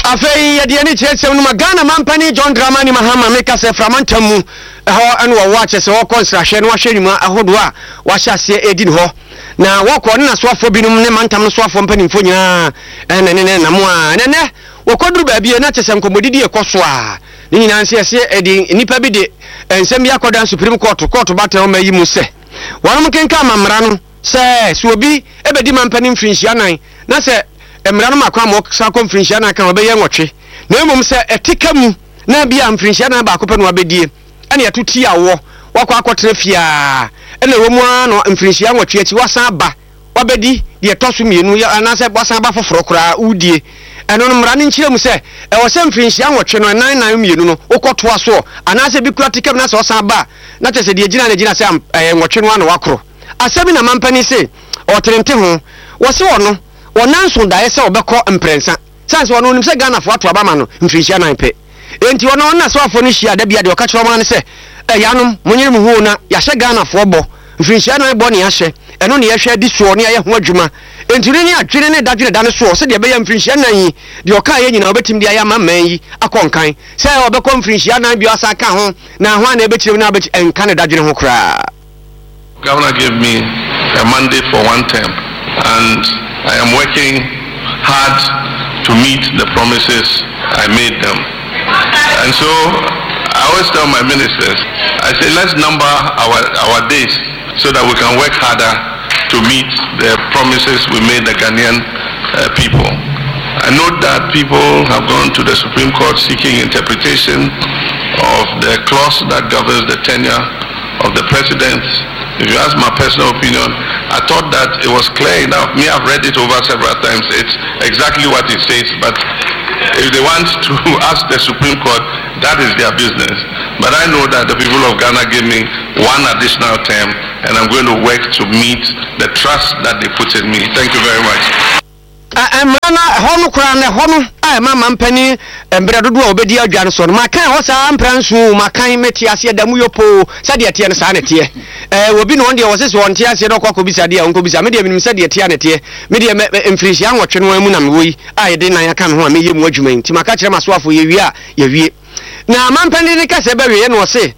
afei ye de ani kyerɛkyerɛ no magana mampani John Dramani Mahama meka sɛ framantamu ɛhɔ ɛno wɔ wakyɛ sɛ wɔkɔ nsrahwɛ no wahwɛ nnwuma ahodoɔ a wahyɛ aseɛ edi ne hɔ na wɔkɔ ne nasoafo binom ne mantam no soafo mpanimfo nyinaa ɛnɛ na mo a nɛnɛ wɔkɔduru baabi na kyɛ sɛ nkɔmmɔdidi ɛkɔ so a ne nyinaa nse ɛsɛ ɛde nipa bi de nsɛm bi akɔda Supreme Court bata ma yi mu sɛ wɔnom kenka mamra no sɛ obi ɛbɛdi mampani mfirinhyia nan na sɛ mmara no makwa mo sa conference na kan obeye nwotwe na emom se etika mu na bia mfirinhyia na ba akopɛ no abedie ene yatuti awo wakɔ akɔtena fia ene wo mu ano mfirinhyia nwotwe achi wasan ba wabedi de toso mienu na se wasan ba foforo kora udie eno no mmara ne nkyerɛ mu se ɛwɔ se mfirinhyia nwotwe no nan mienu no wokɔto aso ana se bi kura tikam na se wasan ba na kyɛ se de gyina na gyina se nwotwe no ano wakoro asɛbi na mampani se ɔtrente ho wɔ se wɔ no wonanso dae sɛ obekɔ mprensa sanse wono nim sɛ Ghana fo ato abama no mfirinhyia nan pɛ enti wono na so afo no hia da bia de ɔka kyerɛ ma ne sɛ yanom monyere mu ho na yahye Ghana fo bɔ mfirinhyia nan bɔ ne yahye ɛno ne yɛhwɛ di so ne ayɛ ho adwuma enti ne adwene ne dadwene da ne so sɛ de bɛyɛ mfirinhyia nan yi de ɔka yɛ nyina obetim de ayɛ amman yi akɔnkan sɛ obekɔ mfirinhyia nan bia asa ka ho na ho na ebekyerɛ na abɛkyi enka ne dadwene ho kra. Governor gave me a mandate for one term and I am working hard to meet the promises I made them. And so I always tell my ministers, I say let's number our days so that we can work harder to meet the promises we made the Ghanaian people. I note that people have gone to the Supreme Court seeking interpretation of the clause that governs the tenure of the president. If you ask my personal opinion, I thought that it was clear enough. Me, I've read it over several times. It's exactly what it says. But if they want to ask the Supreme Court, that is their business. But I know that the people of Ghana gave me one additional term, and I'm going to work to meet the trust that they put in me. Thank you very much. Emrana hono kura ne hono mama mpani embre dodo obedi adwan so no makan ho sa mpransu makan meti ase da mu yopo sade ete ne sa ne te obi no onde wo sese won te ase do kwakọ bisa de onko bisa me de minim sade ete ne te me de mfirihia nwotwe no amu na me woyi de nan aka me ho me yemu adwuma nti maka kire masoafo ye wie a ye wie na mampani ne kase ba wie no se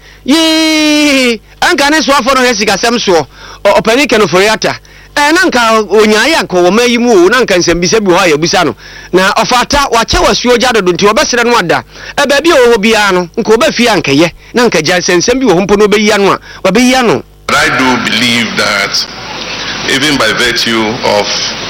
yi anka ne soafo no hesi kasem so opani ke no foriata nanka onyaaya anka wo mayi mu nanka nsembisa bi ho ya busa no na ofata wache wasuo gya dodo nti obesere no ada ba bi o bia no nka obafi anka ye nanka gya sensem bi wo hompo no obeyi ano a obeyi ano. I do believe that even by virtue of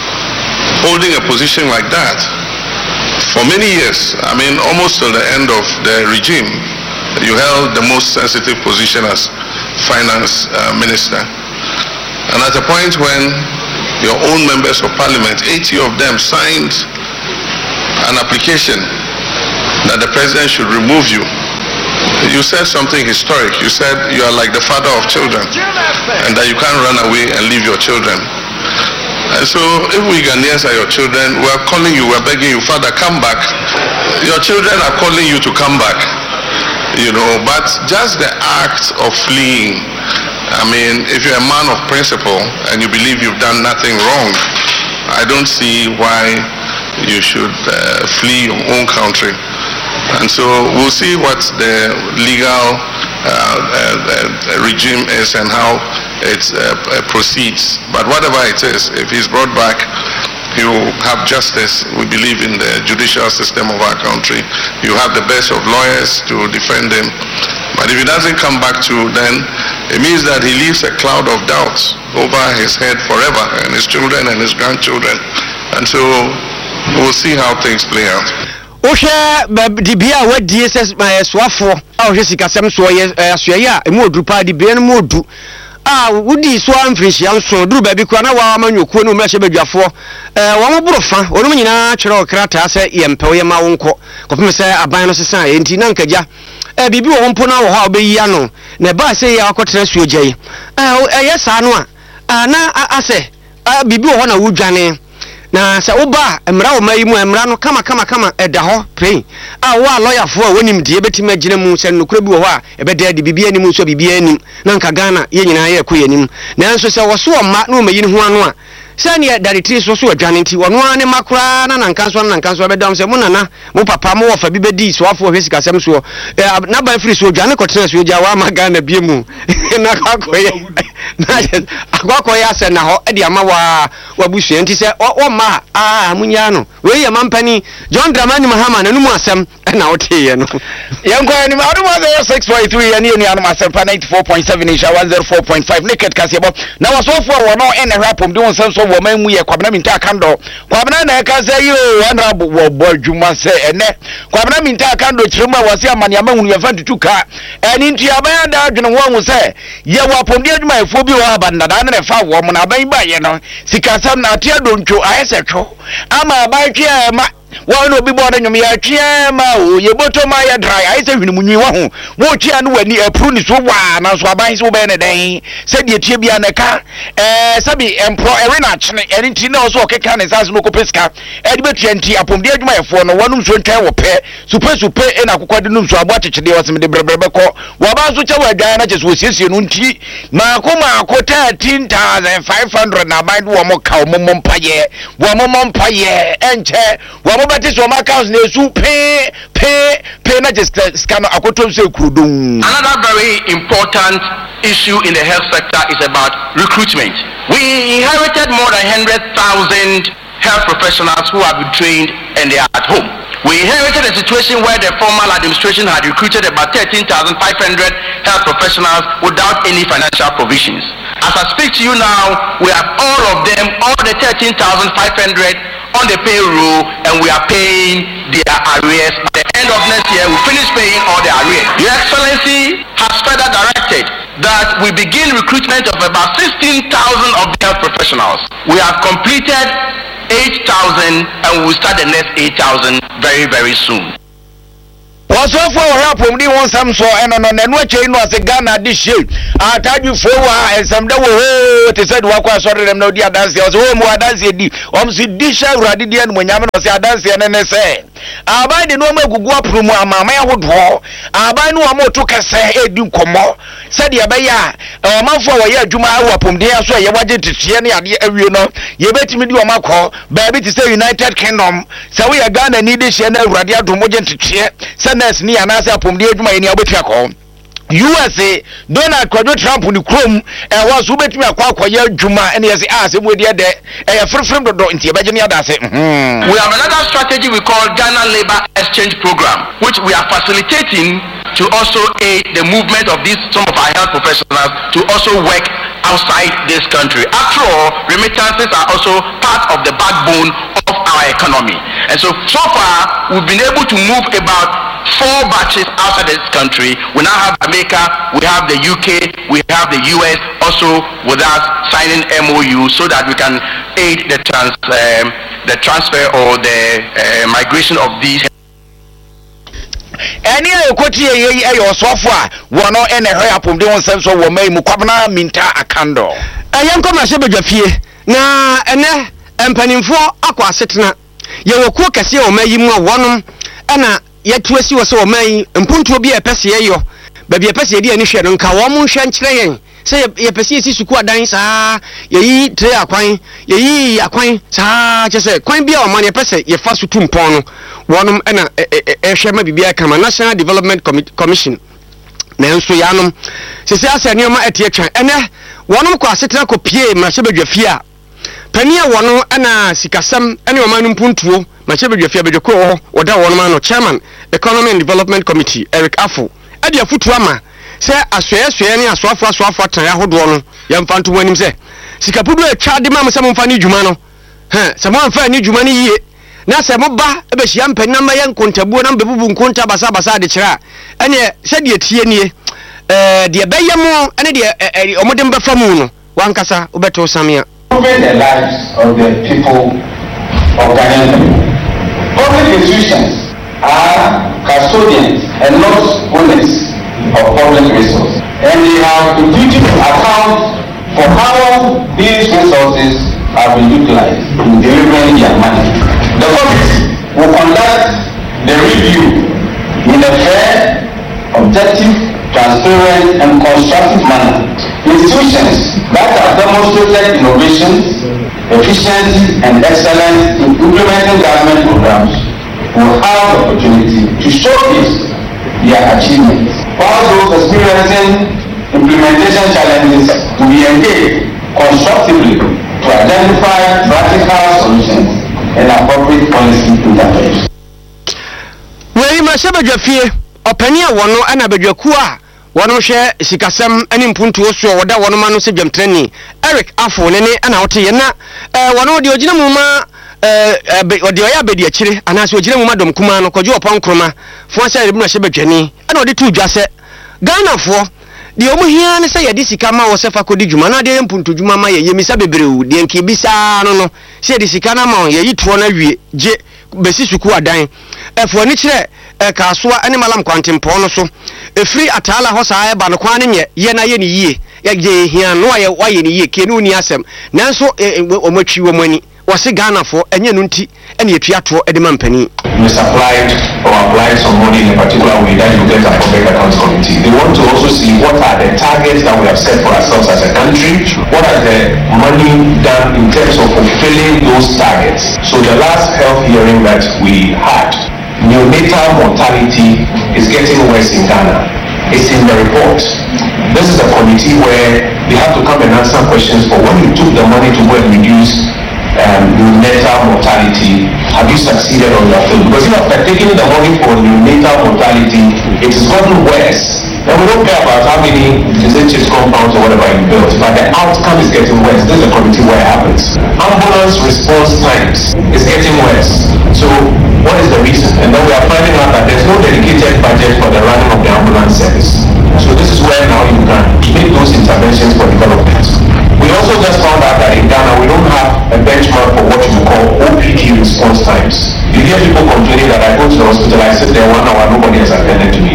holding a position like that for many years, I mean almost till the end of the regime, you held the most sensitive position as finance minister. And at a point when your own members of parliament, 80 of them, signed an application that the president should remove you, you said something historic. You said you are like the father of children and that you can't run away and leave your children. And so if we Ghanaians are your children, we are calling you, we are begging you, Father, come back. Your children are calling you to come back. You know, but just the act of fleeing, I mean, if you're a man of principle and you believe you've done nothing wrong, I don't see why you should flee your own country. And so we'll see what the legal regime is and how it proceeds. But whatever it is, if he's brought back, he will have justice. We believe in the judicial system of our country. You have the best of lawyers to defend him. But if he doesn't come back to, then it means that he leaves a cloud of doubt over his head forever, and his children and his grandchildren. And so we'll see how things play out. Osha dibia wa DSS swafo a ohwe sikasem so asoya emu odrupa dibia no modu wudi so amfrihia nso duru ba bi kwa na wa amanyokuo no mrahye badwafo wa moborofa onum nyina kyerɛ okrata sɛ yempew ye ma wonko kopem sɛ aban no sesa enti na nkagya bibi wo hompo na wo ha obeyi ano na ba sɛ ya akɔtena suogye ɛyɛ saa no a na ase bibi wo na wudwane na sa oba emra wo mayi mu emra no kama eda ho pray wa lawyer fo a wonim die betima gina mu se nokura bi wo ho a ebeda de bibia anim so bibia anim na nka Ghana ye nyina ye koye anim nanso se wo so ma na o mayi ho ano a sani directly so adwane nti wono ane makura na nankanso bedam se mo nana mo papa mo wofa bi bedi so afo hwe sikasem so na ban free so adwane kotena so gya wa maga na biemu na kwakoye na akwakoye ase na ho e de ama wa busua nti se wo ma munya no we ye mampani John Dramani Mahama na numu asem na woteye no yanko ani ma adu 6.3 ani ani anu asem pa 94.7 isha 104.5 naked kasebo na wasofo wono ene rapom de won so wo man mu ye kwabena minta kando kwabena na ka say yo honorable wo bodwuma se ene kwabena minta kando chirema wase amane amahunu ya fantutu ka eni ntiaba da adwene wo se ye wapom de adwuma efo bi wo abanda da na fa wo mo na ban ba ye no sikasam na tia dontwo ayese two ama ba twa ma wọ́n obi bọ́ ọ̀dọ̀ nyọ̀mí ẹ̀twẹ́ ma o yẹ bọ́tọ̀ ma yẹ dry ayé sẹ́ hwìnìmù nyi wọ́n ho wọ́n tí a ní wọ́n ni ẹ̀puru ní so wà náà so aban sẹ́ wọ́n bẹ́ẹ̀ ní dẹ́yìn sẹ́dí etí ebi anẹ́ka sẹ́bi ẹ̀mpọ̀ ẹ̀rẹ́ náà kyene ẹ̀rí ti náà ọ̀sọ̀ kẹ́kẹ́ ní sáà sinú kó pẹ́sìkà ẹ̀dí bẹ́ẹ̀ tuya nti apòmùdí ẹ̀dwuma ẹ̀fọ́ no wọ́n nso ntwẹ́ wọ̀ pẹ́ supé ẹ̀na akokɔ de num so abo akyekyere wọ́n sẹ́mi de brɛbrɛ kɔ wọ́n bá nso kyɛ wɔ adwan na kyɛ so wɔsiesie no nti maako 13,500 na aban de wɔn ka wɔn mpa yɛ ɛnkyɛ wɔn bɛte so wɔn accounts na esu pay na just scan akotom se kurudum. Another very important issue in the health sector is about recruitment. We inherited more than 100,000 health professionals who have been trained and they are at home. We inherited a situation where the former administration had recruited about 13,500 health professionals without any financial provisions. As I speak to you now, we have all of them, all the 13,500 on the payroll, and we are paying their arrears. At the end of next year, we finish paying all the arrears. Your Excellency has further directed that we begin recruitment of about 16,000 of the health professionals. We have completed 8,000 and we will start the next 8,000 very, very soon. Wasofo rapom di won sam so eno no nanu ache no ase Ghana di she ataju fo wa ensamda wo te said wa kwa sori dem no di adanse o so mu adanse di om si di sha urade di anu nyame no se adanse ne ne se abai de no magugu apromu amama ya hodo abai no am to kese edi nkomo said ya be ya o manfo wo ya adwuma awapom de aso ye waje tete ne ade awie no ye betimi di o makọ ba bi te say United Kingdom se we ya Ghana ni di she na urade adom je tete nurse ni anase apomde adwuma ni abotua ko USA Donald Trump ni krom was ubetumi akwakoye adwuma ene yesi ase mwedi de frefrem dodo nti ebeje ni adase We have another strategy we call Ghana Labor Exchange Program, which we are facilitating to also aid the movement of some of our health professionals to also work outside this country. After all, remittances are also part of the backbone of our economy. And so far, we've been able to move about 4 batches outside this country. We now have America, we have the UK, we have the US also with us signing MOU so that we can aid the transfer or the migration of these. Any ekoti ye osofo a wono ene hwe apomde won sem so wo mai mu kwabna minta akando ayanko ma sebedwafie na ene empanimfo akwa asetena ye wokuo kase o mayi mu wonom ana yetu asi wo se o mayi mpuntuo bi epese yeyo ba bi epese ye di ani hwe no nka wo mu hwe nkyere yen se ye pese esi suku adan saa ye tre akwan ye akwan saa chese kwan bi a o man ye pese ye fa sutu mpon no wonom ena ehwe ma bibia kama National Development Commission na enso yanom sese ase neoma etie twan ene wonom kwa setena ko pie ma sebedwafie a pania wono ena sikasam ene omanum puntuo ma sebedwafie bedweko ho woda wonom ano chairman Economy and Development Committee Eric Afo ade afutu ama se asoyesue ne asoafo tan ya hodo no yamfa nto wanim se sikapudu atwa de ma se momfa ni dwuma no se mo amfa ni dwuma ni yie na se mo ba e be hia mpanna ma ye nkontabuo na mbebubu nkonta basa de kira ene se de tie nie de beye mo ene de omode mbefa mu no wankasa obeto samia improving the lives of the people of Ghana. Public institutions are custodians and not owners of public resources, and they have the duty to account for how these resources have been utilized in delivering their money. The committee will conduct the review in a fair, objective, transparent and constructive manner. Institutions that have demonstrated innovations, efficiency and excellence in implementing government programs will have the opportunity to showcase their achievements, while those experiencing implementation challenges to be engaged constructively to identify practical solutions and appropriate policy interventions. Wei masabadwafie opani a wono ana badwaku a wono hwe sikasam ani mpuntu so woda wono ma no se dwamtrani Eric Afo ne ana wote ye na wono de ogina mu ma ode oya bedi akire ana se ogina mu ma dom kuma no kojo opon kroma fo asa rebu na hye badwani ana ode tu dwase Ghana fo de omu hia ne se ye di sika ma wo se fa kodi dwuma na de mpuntu dwuma ma ye yemisa bebreu de nki bisa no se de sika na ma ye yituo na wie je besi suku adan efo ni kire kasoa ane malam kwantempo no so efri atala ho saa ba no kwan ne ye na ye ni yie ye je hia no aye waye ni yie kenu ni asem nanso omatwi wo mani wase Ghana fo enye no nti ene yetuato ede mampani Misapplied or applied some money in a particular way that you get a public accounts committee. They want to also see what are the targets that we have set for ourselves as a country, what has the money done in terms of fulfilling those targets. So the last health hearing that we had, neonatal mortality is getting worse in Ghana. It's in the report. This is a committee where they have to come and answer questions for when you took the money to go and reduce neonatal mortality, have you succeeded on your field? Because if after taking the money for neonatal mortality, it has gotten worse, then we don't care about how many disease compounds or whatever you built, but the outcome is getting worse. This is a committee where it happens. Ambulance response times is getting worse. So what is the reason? And then we are finding out that there's no dedicated budget for the running of the ambulance service. So this is where now you can make those interventions for development. We also just found out that in Ghana we don't have a benchmark for what you call OPD response times. You hear people complaining that I go to the hospital, I sit there 1 hour, nobody has attended to me.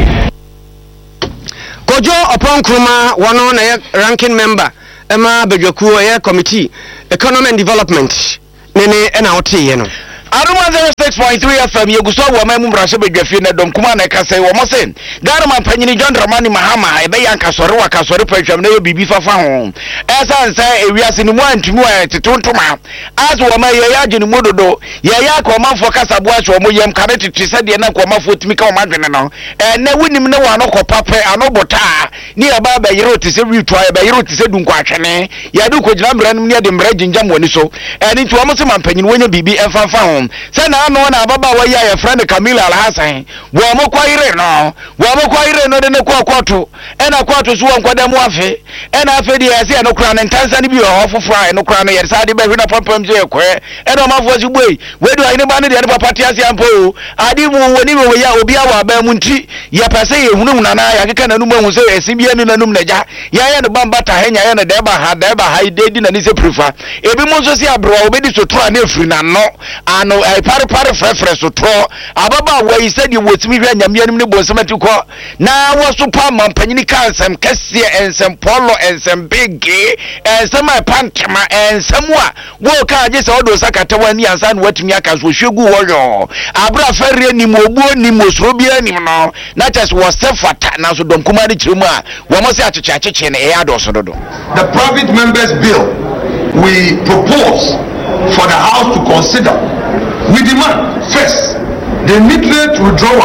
Kojo upon Kruma, one on a ranking member, Emma Bejoku, a committee, economy and development, Nene and Auti, you know. Aruma 06.3 FM yeguso wo mamu brashe bedwafie na dom kuma na kase wo mose Ghana man panyini John Dramani Mahama ebe yanka sore wa kasore patwam na bibi fafa ho esa nsa ewiase ni mu antumi wa tetontoma as wo ma ye yaje ni mododo ye ya ka omafo kasabo aso mo yem kare tete sade na ko omafo timi ka omadwene no na wunim ne wa no kopape anobota ni aba ba yero te se witu aba yero te se dunko atwene ya du ko gina mranum ne de mra ginjam woni so ni nti wo mose man panyini wonya bibi enfafa ho say na no na baba wa ya friend Camila Alhassan wo mo kwaire no de ne kwato ena kwato so nkwada mu afe ena afe de yase no kra na ntansa ne bi ho fofora no kra no yere sa de ba hwe na pampam je ekwe ena ma fo sigboy we do ayine ba ne de papa tiase ampo adi mu woni we ya obi awa ba mu nti ya pese ye hunu na na ya keka na nu mahu se esi bia ni nanum na ja ya no bamba ta henya ya no de ba ha de na ni se prefer ebi mo so si abro obedi so tro na efri na no ano pare frefre so tro ababa wa said you wotimi hwa nyamianim ne bonsemati ko na wo so pa mampanyini kansem kase ensem polo ensem bigi ensem pantama ensem a wo ka je se odo sakata wani ansa no watimi aka so hwegu wo yo abra ferre ni mo obuo ni mo soro bia ni no na ches wo sefata na so dom kuma de kiremu a wo mo se acheche na e adoso dodo. The private members bill we propose for the house to consider. We demand first the immediate withdrawal